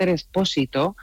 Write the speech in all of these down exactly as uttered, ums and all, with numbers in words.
Esther Expósito,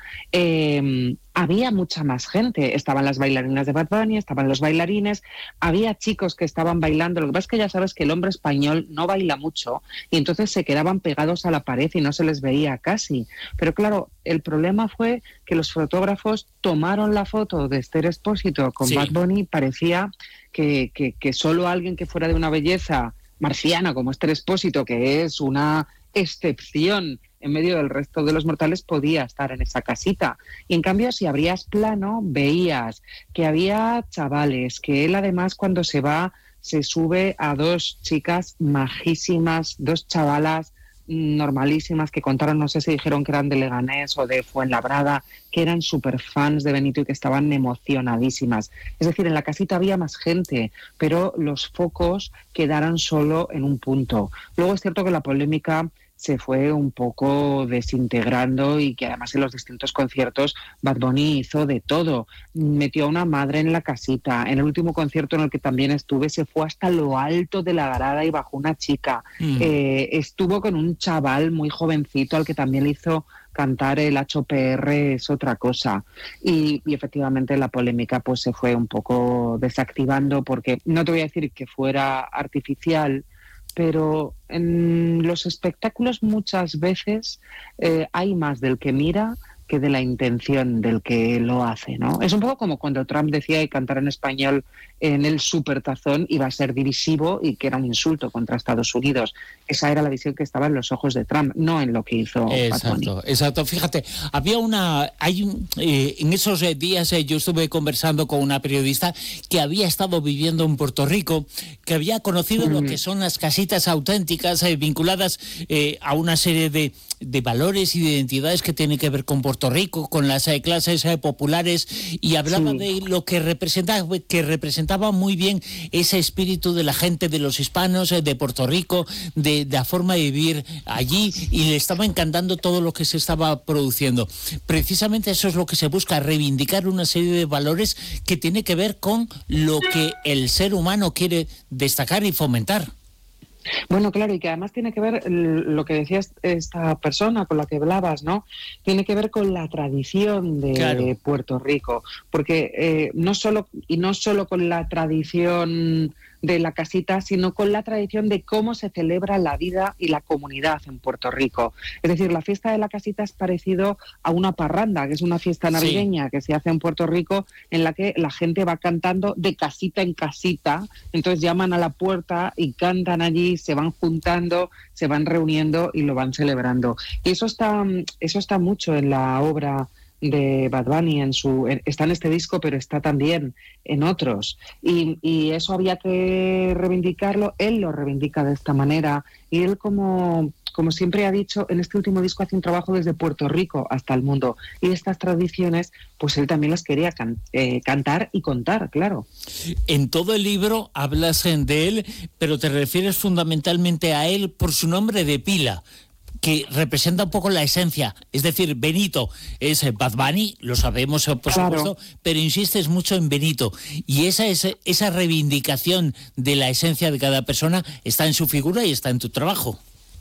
eh, había mucha más gente. Estaban las bailarinas de Bad Bunny, estaban los bailarines, había chicos que estaban bailando. Lo que pasa es que ya sabes que el hombre español no baila mucho y entonces se quedaban pegados a la pared y no se les veía casi. Pero claro, el problema fue que los fotógrafos tomaron la foto de Esther Expósito con sí. Bad Bunny. Parecía que, que, que solo alguien que fuera de una belleza marciana como Esther Expósito, que es una excepción en medio del resto de los mortales, podía estar en esa casita. Y en cambio, si abrías plano, veías que había chavales, que él además cuando se va se sube a dos chicas majísimas, dos chavalas normalísimas que contaron, no sé si dijeron que eran de Leganés o de Fuenlabrada, que eran súper fans de Benito y que estaban emocionadísimas. Es decir, en la casita había más gente, pero los focos quedaron solo en un punto. Luego es cierto que la polémica se fue un poco desintegrando y que además en los distintos conciertos Bad Bunny hizo de todo. Metió a una madre en la casita. En el último concierto en el que también estuve se fue hasta lo alto de la grada y bajó una chica. Mm. Eh, estuvo con un chaval muy jovencito al que también le hizo cantar el H P R, es otra cosa. Y, y efectivamente la polémica pues se fue un poco desactivando, porque no te voy a decir que fuera artificial, pero en los espectáculos muchas veces eh, hay más del que mira que de la intención del que lo hace, ¿no? Es un poco como cuando Trump decía que cantar en español en el Supertazón iba a ser divisivo y que era un insulto contra Estados Unidos. Esa era la visión que estaba en los ojos de Trump, no en lo que hizo Bad Bunny. Exacto, exacto. Fíjate, había una... hay un, eh, en esos días eh, yo estuve conversando con una periodista que había estado viviendo en Puerto Rico, que había conocido mm. lo que son las casitas auténticas eh, vinculadas eh, a una serie de, de valores y de identidades que tienen que ver con Puerto Rico, con las eh, clases eh, populares, y hablaba sí. de lo que representaba, que representaba muy bien ese espíritu de la gente, de los hispanos, eh, de Puerto Rico, de, de la forma de vivir allí, y le estaba encantando todo lo que se estaba produciendo. Precisamente eso es lo que se busca, reivindicar una serie de valores que tiene que ver con lo que el ser humano quiere destacar y fomentar. Bueno, claro, y que además tiene que ver lo que decía esta persona con la que hablabas, ¿no? Tiene que ver con la tradición de claro. Puerto Rico, porque eh, no solo y no solo con la tradición de la casita, sino con la tradición de cómo se celebra la vida y la comunidad en Puerto Rico. Es decir, la fiesta de la casita es parecido a una parranda, que es una fiesta navideña sí. que se hace en Puerto Rico, en la que la gente va cantando de casita en casita, entonces llaman a la puerta y cantan allí, se van juntando, se van reuniendo y lo van celebrando. Y eso está, eso está mucho en la obra de Bad Bunny, en su, está en este disco, pero está también en otros. Y, y eso había que reivindicarlo. Él lo reivindica de esta manera. Y él, como, como siempre ha dicho, en este último disco hace un trabajo desde Puerto Rico hasta el mundo. Y estas tradiciones, pues él también las quería can, eh, cantar y contar, claro. En todo el libro hablas de él, pero te refieres fundamentalmente a él por su nombre de pila, que representa un poco la esencia. Es decir, Benito es Bad Bunny, lo sabemos por claro. supuesto, pero insistes mucho en Benito. Y esa, es, esa reivindicación de la esencia de cada persona está en su figura y está en tu trabajo.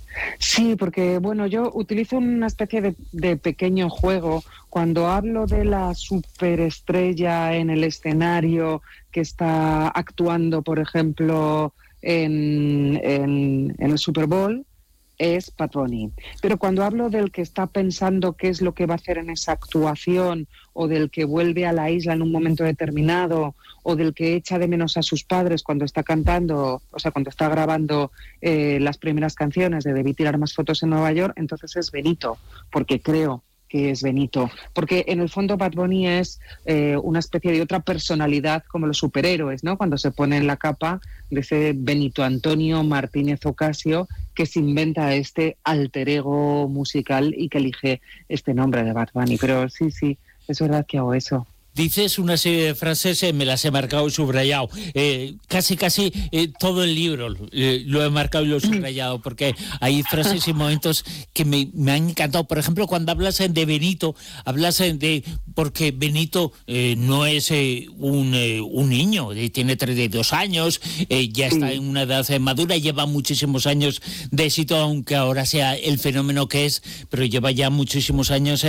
Sí, porque bueno, yo utilizo una especie de, de pequeño juego cuando hablo de la superestrella en el escenario que está actuando, por ejemplo, en, en, en el Super Bowl. Es Bad Bunny. Pero cuando hablo del que está pensando qué es lo que va a hacer en esa actuación, o del que vuelve a la isla en un momento determinado, o del que echa de menos a sus padres cuando está cantando, o sea, cuando está grabando eh, las primeras canciones de Debí tirar más fotos en Nueva York, entonces es Benito, porque creo que es Benito, porque en el fondo Bad Bunny es eh, una especie de otra personalidad, como los superhéroes, ¿no? Cuando se pone en la capa de ese Benito Antonio Martínez Ocasio, que se inventa este alter ego musical y que elige este nombre de Bad Bunny. Pero sí, sí, es verdad que hago eso. Dices una serie de frases, eh, me las he marcado y subrayado. Eh, casi, casi eh, todo el libro eh, lo he marcado y lo he subrayado, porque hay frases y momentos que me, me han encantado. Por ejemplo, cuando hablas de Benito, hablas de... porque Benito eh, no es eh, un, eh, un niño, eh, tiene treinta y dos años, eh, ya está sí. en una edad madura, lleva muchísimos años de éxito, aunque ahora sea el fenómeno que es, pero lleva ya muchísimos años